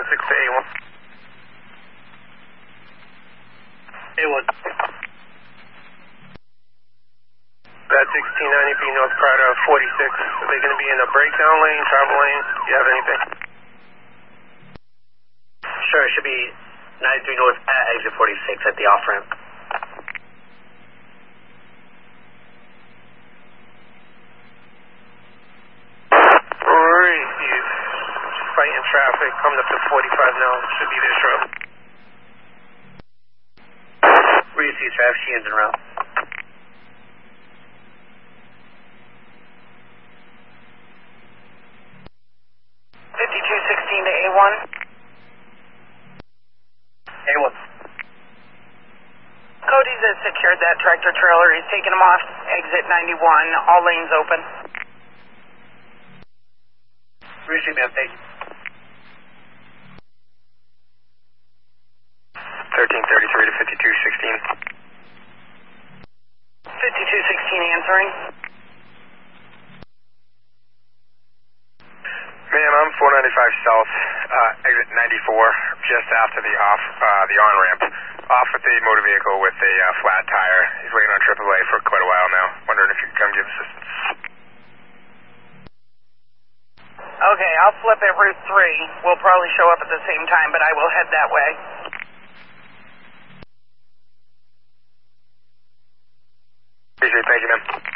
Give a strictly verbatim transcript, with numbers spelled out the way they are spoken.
six to A one. A one. Bad sixteen ninety B North Prado forty-six. Are they going to be in a breakdown lane, travel lane? Do you have anything? Sure, it should be ninety-three North at exit forty-six at the off-ramp. Receive. Fighting traffic, coming up to forty-five now. Should be this road. Receive traffic, she ends in route. fifty-two sixteen to A one. A one. Cody's has secured that tractor trailer. He's taking him off exit ninety-one. All lanes open. Receive, ma'am. Thank you. thirteen thirty-three to fifty-two sixteen. fifty-two sixteen answering. Ma'am, I'm four ninety-five south, uh, exit ninety-four, just after the off, uh, the on-ramp. Off with the motor vehicle with a uh, flat tire. He's waiting on triple A for quite a while now. Wondering if you could come give assistance. Okay, I'll flip at Route three. We'll probably show up at the same time, but I will head that way. Appreciate it. Thank you, ma'am.